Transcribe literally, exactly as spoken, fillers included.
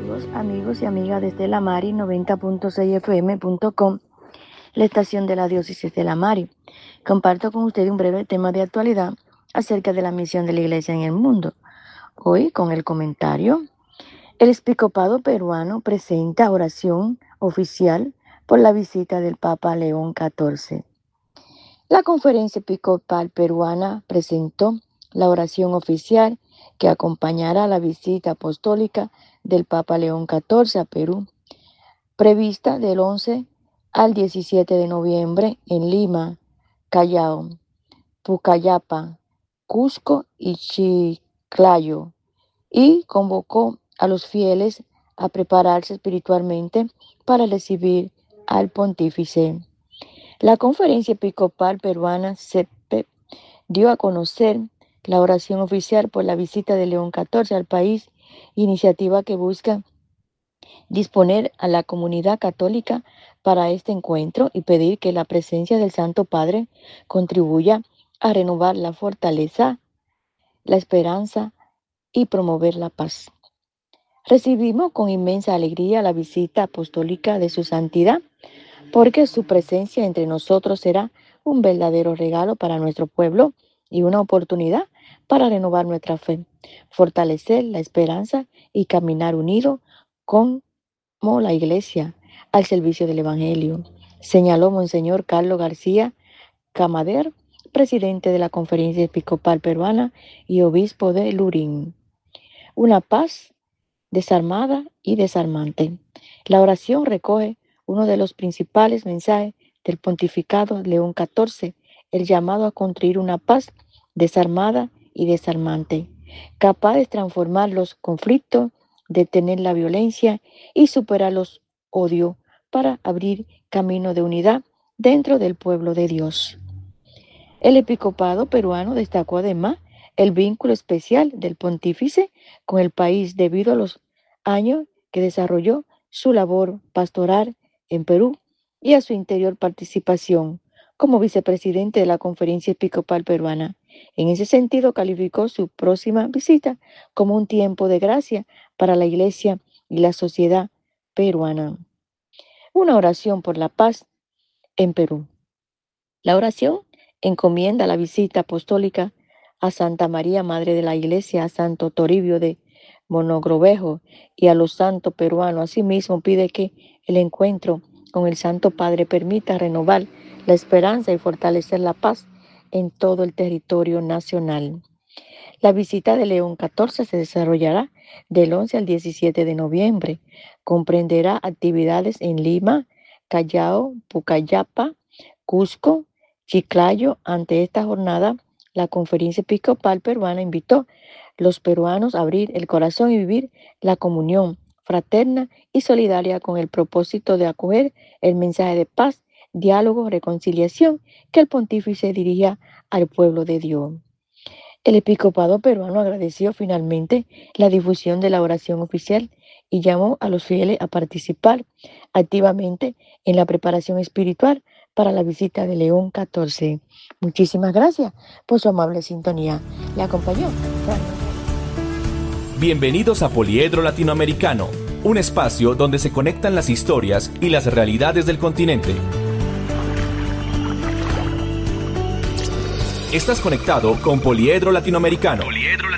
Saludos amigos y amigas desde la Mari noventa punto seis F M punto com, la estación de la diócesis de la Mari. Comparto con ustedes un breve tema de actualidad acerca de la misión de la Iglesia en el mundo. Hoy con el comentario: el episcopado peruano presenta oración oficial por la visita del Papa León catorce. La Conferencia Episcopal Peruana presentó la oración oficial que acompañará la visita apostólica del Papa León catorce a Perú, prevista del once al diecisiete de noviembre en Lima, Callao, Pucallapa, Cusco y Chiclayo, y convocó a los fieles a prepararse espiritualmente para recibir al pontífice. La Conferencia Episcopal Peruana C E P dio a conocer la oración oficial por la visita de León catorce al país, iniciativa que busca disponer a la comunidad católica para este encuentro y pedir que la presencia del Santo Padre contribuya a renovar la fortaleza, la esperanza y promover la paz. Recibimos con inmensa alegría la visita apostólica de su santidad, porque su presencia entre nosotros será un verdadero regalo para nuestro pueblo y una oportunidad para renovar nuestra fe, fortalecer la esperanza y caminar unidos como la Iglesia al servicio del Evangelio, señaló Monseñor Carlos García Camader, presidente de la Conferencia Episcopal Peruana y obispo de Lurín. Una paz desarmada y desarmante. La oración recoge uno de los principales mensajes del pontificado León catorce, el llamado a construir una paz desarmada y desarmante, capaz de transformar los conflictos, detener la violencia y superar los odios para abrir camino de unidad dentro del pueblo de Dios. El episcopado peruano destacó además el vínculo especial del pontífice con el país debido a los años que desarrolló su labor pastoral en Perú y a su interior participación como vicepresidente de la Conferencia Episcopal Peruana. En ese sentido, calificó su próxima visita como un tiempo de gracia para la Iglesia y la sociedad peruana. Una oración por la paz en Perú. La oración encomienda la visita apostólica a Santa María, Madre de la Iglesia, a Santo Toribio de Mogrovejo y a los santos peruanos. Asimismo, pide que el encuentro con el Santo Padre permita renovar la esperanza y fortalecer la paz en todo el territorio nacional. La visita de León catorce se desarrollará del once al diecisiete de noviembre. Comprenderá actividades en Lima, Callao, Pucallapa, Cusco, Chiclayo. Ante esta jornada, la Conferencia Episcopal Peruana invitó a los peruanos a abrir el corazón y vivir la comunión fraterna y solidaria con el propósito de acoger el mensaje de paz, diálogo, reconciliación que el pontífice dirigía al pueblo de Dios. El episcopado peruano agradeció finalmente la difusión de la oración oficial y llamó a los fieles a participar activamente en la preparación espiritual para la visita de León catorce. Muchísimas gracias por su amable sintonía. Le acompañó. Bienvenidos a Poliedro Latinoamericano, un espacio donde se conectan las historias y las realidades del continente. Estás conectado con Poliedro Latinoamericano. Poliedro